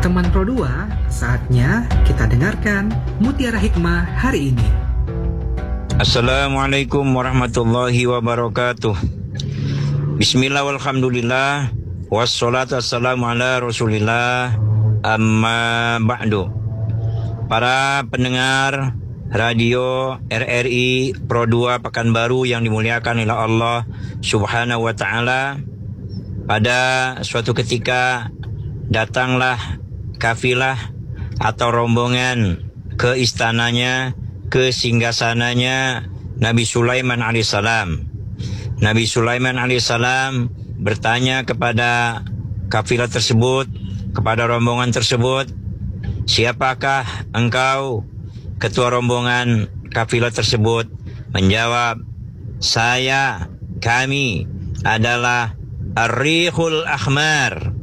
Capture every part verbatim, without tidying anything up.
Teman Pro dua, saatnya kita dengarkan Mutiara Hikmah hari ini. Assalamualaikum warahmatullahi wabarakatuh. Bismillah walhamdulillah, wassalatu wassalamu ala rasulillah, amma ba'du. Para pendengar radio R R I Pro dua Pekanbaru yang dimuliakan oleh Allah Subhanahu wa ta'ala, pada suatu ketika datanglah kafilah atau rombongan ke istananya, ke singgasananya Nabi Sulaiman alaihissalam. Nabi Sulaiman alaihissalam bertanya kepada kafilah tersebut, kepada rombongan tersebut, siapakah engkau? Ketua rombongan kafilah tersebut menjawab, saya, kami adalah Ar-Rihul Ahmar.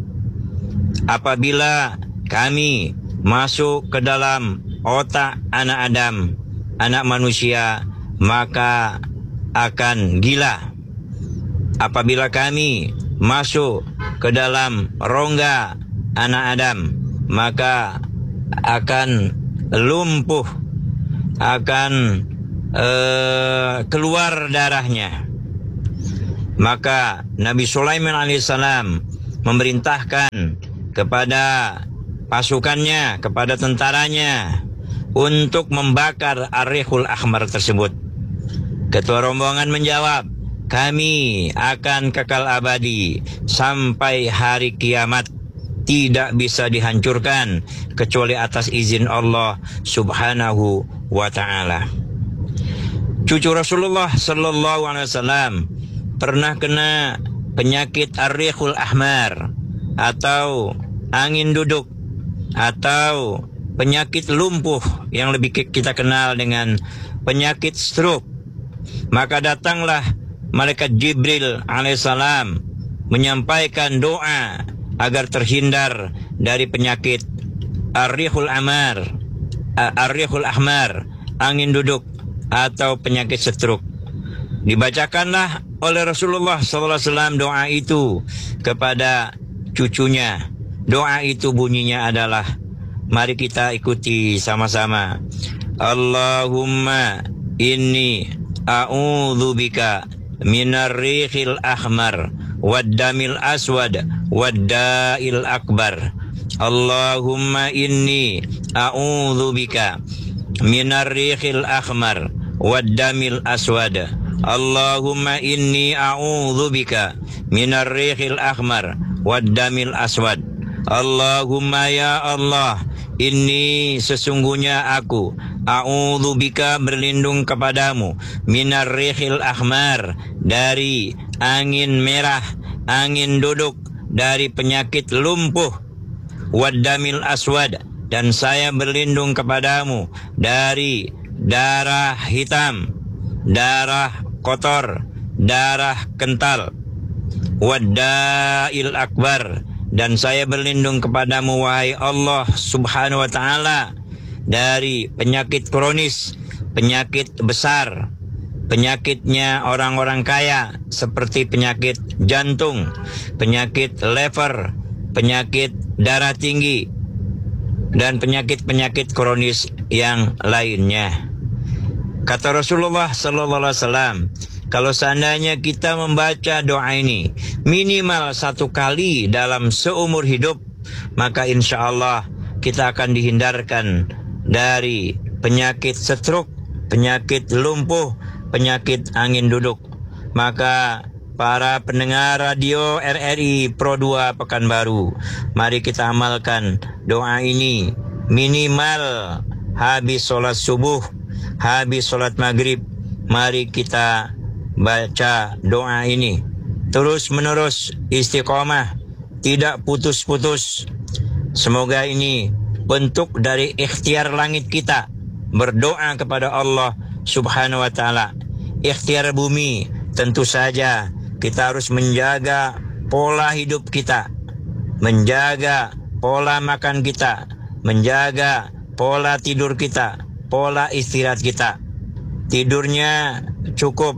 Apabila kami masuk ke dalam otak anak Adam, anak manusia, maka akan gila. Apabila kami masuk ke dalam rongga anak Adam, maka akan lumpuh, akan uh, keluar darahnya. Maka Nabi Sulaiman alaihissalam memerintahkan kepada pasukannya, kepada tentaranya untuk membakar Ar-Rihul Ahmar tersebut. Ketua rombongan menjawab, kami akan kekal abadi sampai hari kiamat, tidak bisa dihancurkan kecuali atas izin Allah Subhanahu wa ta'ala. Cucu Rasulullah Sallallahu Alaihi Wasallam pernah kena penyakit Ar-Rihul Ahmar atau angin duduk atau penyakit lumpuh yang lebih kita kenal dengan penyakit stroke. Maka datanglah malaikat Jibril alaihissalam menyampaikan doa agar terhindar dari penyakit Ar-Rihul Ahmar, Ar-Rihul Ahmar, angin duduk atau penyakit stroke. Dibacakanlah oleh Rasulullah sallallahu alaihi wasallam doa itu kepada cucunya. Doa itu bunyinya adalah, mari kita ikuti sama-sama. Allahumma inni a'udzubika minar rihil ahmar waddamil aswad wadda'il akbar. Allahumma inni a'udzubika minar rihil ahmar waddamil aswad. Allahumma inni a'udzubika minar rihil ahmar waddamil aswad. Allahumma ya Allah, inni sesungguhnya aku a'udzubika berlindung kepadamu minar rihil ahmar, dari angin merah, angin duduk, dari penyakit lumpuh, waddamil aswad, dan saya berlindung kepadamu dari darah hitam, darah kotor, darah kental, wadda'il akbar, dan saya berlindung kepadamu wahai Allah Subhanahu wa ta'ala dari penyakit kronis, penyakit besar, penyakitnya orang-orang kaya seperti penyakit jantung, penyakit liver, penyakit darah tinggi, dan penyakit-penyakit kronis yang lainnya. Kata Rasulullah sallallahu alaihi wasallam, kalau seandainya kita membaca doa ini minimal satu kali dalam seumur hidup, maka insya Allah kita akan dihindarkan dari penyakit stroke, penyakit lumpuh, penyakit angin duduk. Maka para pendengar radio R R I Pro dua Pekanbaru, mari kita amalkan doa ini minimal habis sholat subuh, habis sholat maghrib. Mari kita baca doa ini terus menerus, istiqomah, tidak putus-putus. Semoga ini bentuk dari ikhtiar langit kita berdoa kepada Allah Subhanahu wa ta'ala. Ikhtiar bumi, tentu saja kita harus menjaga pola hidup kita, menjaga pola makan kita, menjaga pola tidur kita, pola istirahat kita. Tidurnya cukup,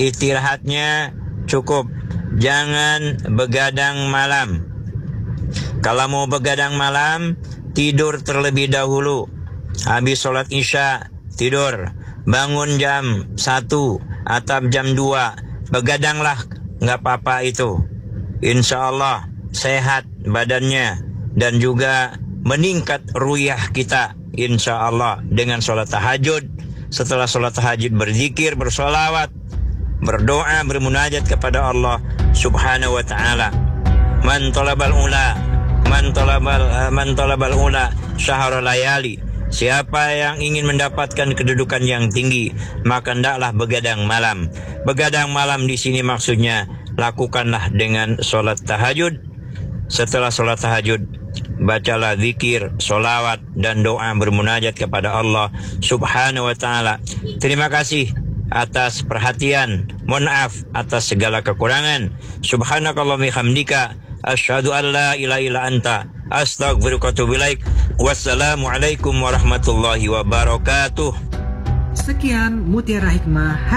istirahatnya cukup, jangan begadang malam. Kalau mau begadang malam, tidur terlebih dahulu. Habis sholat isya, tidur. Bangun jam satu atau jam dua, begadanglah, nggak apa-apa itu. Insya Allah sehat badannya dan juga meningkat ruyah kita insya Allah dengan sholat tahajud. Setelah sholat tahajud berzikir, bersolawat, berdoa, bermunajat kepada Allah subhanahu wa ta'ala. Man talabal ula Man talabal, man talabal ula syahrul layali. Siapa yang ingin mendapatkan kedudukan yang tinggi, maka hendaklah begadang malam. Begadang malam di sini maksudnya lakukanlah dengan sholat tahajud. Setelah sholat tahajud, bacalah zikir, solawat, dan doa bermunajat kepada Allah subhanahu wa ta'ala. Terima kasih atas perhatian. Mohon maaf atas segala kekurangan. Subhanakallahumma hamdika asyhadu an la ilaha illa anta astaghfiruka wa atubu ilaik. Wassalamualaikum warahmatullahi wabarakatuh. Sekian Mutiara Hikmah